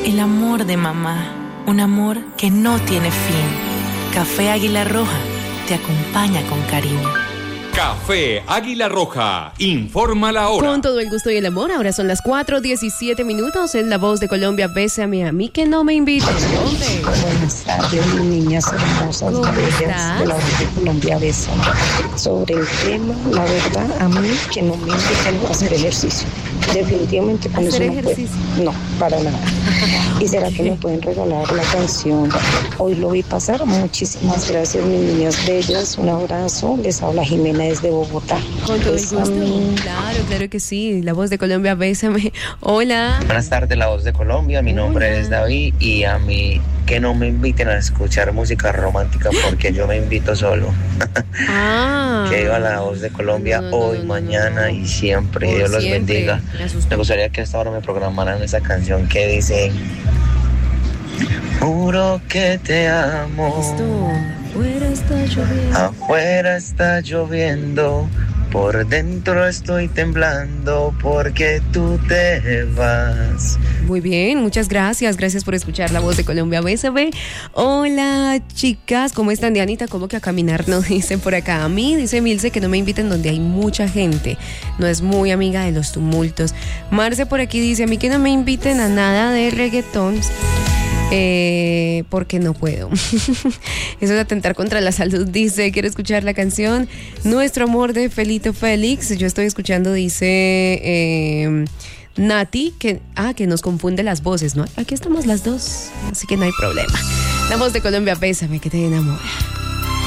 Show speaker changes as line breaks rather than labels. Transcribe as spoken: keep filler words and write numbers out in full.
el amor de mamá, un amor que no tiene fin. Café Águila Roja te acompaña con cariño.
Café Águila Roja, informa la hora.
Con todo el gusto y el amor, ahora son las cuatro diecisiete minutos. En La Voz de Colombia, bésame a mí que no me inviten. ¿Dónde?
Buenas tardes, mis niñas hermosas, bellas de La Voz de Colombia, bésame. Sobre el tema, la verdad, a mí que no me inviten a hacer ejercicio. Definitivamente con eso no puedo. No, para nada. ¿Y será que me pueden regalar la canción? Hoy lo vi pasar. Muchísimas gracias, mis niñas bellas. Un abrazo. Les habla Jimena desde Bogotá.
Con todo el gusto. Claro, claro que sí. La Voz de Colombia, bésame. Hola.
Buenas tardes, La Voz de Colombia. Mi nombre Hola. es David y a mí que no me inviten a escuchar música romántica porque yo me invito solo. Ah. Que iba La Voz de Colombia no, no, hoy, no, no, mañana no. y siempre. Por Dios los siempre. bendiga. Me, me gustaría que hasta ahora me programaran esa canción que dice: juro que te amo.
Esto, afuera está lloviendo.
Afuera está lloviendo. Por dentro estoy temblando porque tú te vas.
Muy bien, muchas gracias. Gracias por escuchar La Voz de Colombia. Bésame. Hola, chicas. ¿Cómo están? Dianita, ¿cómo que a caminar? Nos dicen por acá. A mí, dice Milce, que no me inviten donde hay mucha gente. No es muy amiga de los tumultos. Marce por aquí dice, a mí que no me inviten a nada de reggaetón. Eh, porque no puedo. Eso es atentar contra la salud. Dice, quiero escuchar la canción Nuestro Amor de Felito Félix. Yo estoy escuchando, dice eh, Nati, que, ah, que nos confunde las voces, ¿no? Aquí estamos las dos, así que no hay problema. La Voz de Colombia, bésame que te enamora.